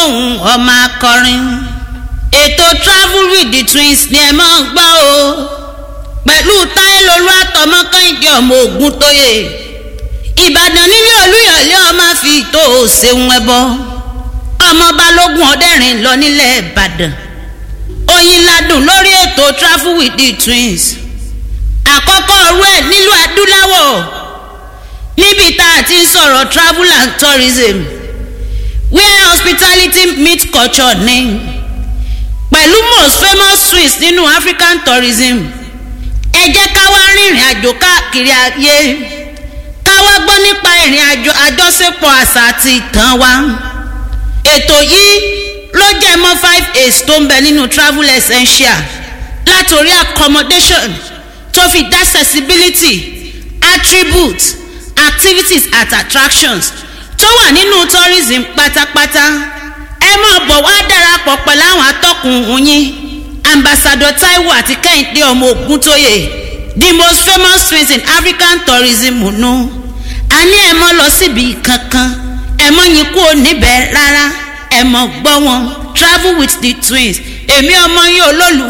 gbóhùn ọmọ akọrin ètò travel with the twins ni ẹ máa gbọ́ o pẹ̀lú Táílolú àtọmọ Kẹ́hìndé ọmọ Ògúntóyè Ìbàdàn nílé Olúyọ̀lé ọmọ fi tó ṣeun ẹbọ ọmọ Balógun ọdẹrin lọ nílẹ̀ Ìbàdàn oyin ladùn lórí ètò travel with the twins àkọ́kọ́ ọ̀rú ẹ̀ nílùú adúláwọ̀ níbi tá a ti ń sọ̀rọ̀ travel and tourism where hospitality meets culture ní pẹ̀lú most famous twins nínú African tourism ẹ jẹ́ ká wá rìnrìn àjò káàkiri ayé ká wá gbọ́ nípa ìrìn àjò àjọṣepọ̀ àṣà àti ìtàn wa ètò yìí ló jẹ́ mọ́ 5A's tó ń bẹ nínú travel essential látòrí accommodation tó fi dá accessibility attributes activities at attractions tó wà nínú tourism pátápátá ẹ máa bọ̀ wá darapọ̀ pẹ̀lú àwọn atọ́kùn yín ambassador Taiwo àti Kẹ́hìndé ọmọ Ògúntóyè the most famous twins in African tourism nù a ní ẹ mọ́ lọ síbi kankan ẹ mọ́ yín kúrò níbẹ̀ rárá ẹ mọ́ gbọ́ wọn travel with the twins èmi ọmọ yín olólùfẹ́.